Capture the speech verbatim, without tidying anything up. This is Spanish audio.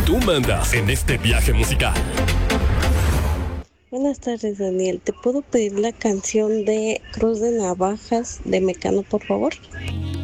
Tú mandas en este viaje musical. Buenas tardes, Daniel. ¿Te puedo pedir la canción de Cruz de Navajas de Mecano, por favor?